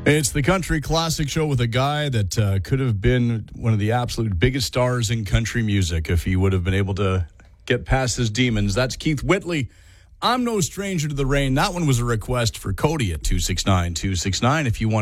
It's the Country Classic Show with a guy that could have been one of the absolute biggest stars in country music if he would have been able to get past his demons. That's Keith Whitley. I'm no stranger to the rain. That one was a request for Cody at 269-269 if you want